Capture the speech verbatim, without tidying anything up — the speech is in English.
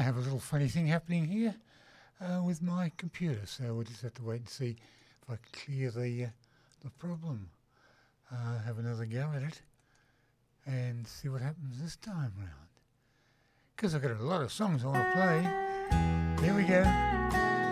have a little funny thing happening here uh, with my computer, so we'll just have to wait and see if I can clear the, uh, the problem. Uh, have another go at it and see what happens this time round. Because I've got a lot of songs I want to play. Here we go.